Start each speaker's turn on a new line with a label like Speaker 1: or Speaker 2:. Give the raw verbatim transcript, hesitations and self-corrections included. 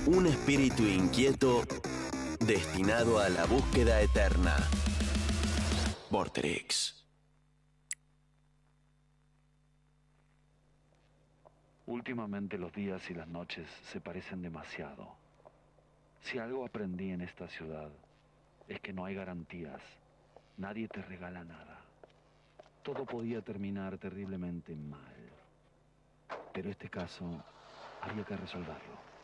Speaker 1: Un espíritu inquieto destinado a la búsqueda eterna. Vorterix.
Speaker 2: Últimamente los días y las noches se parecen demasiado. Si algo aprendí en esta ciudad es que no hay garantías. Nadie te regala nada. Todo podía terminar terriblemente mal. Pero este caso había que resolverlo.